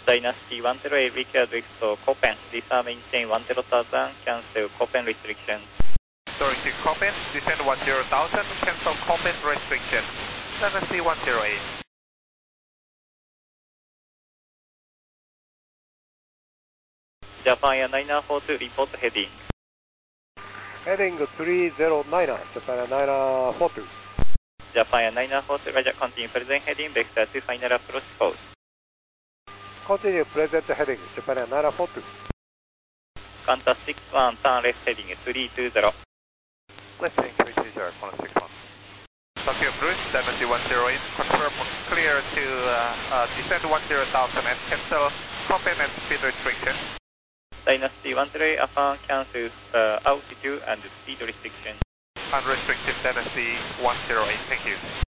Dynasty 108, Wicked Wix to Copen, Lisa maintain 10,000, cancel Copen restriction. Sorry to Copen, descend 10,000, cancel Copen restriction. Dynasty 108. Japan Air 942, report heading. Heading 309, Japan Air 942. Japan Air 942, Roger, continue present heading, vector to final approach course. Continue present heading, Japan Air 942. Qantas 61, turn left heading 320. Left heading 320, Qantas 61. Tokyo Bruce, Dynasty 108, confirm clear to descend 10,000 and cancel Copen and speed restriction. Dynasty 108, affirm cancel altitude and speed restriction. Unrestricted Dynasty 108, thank you.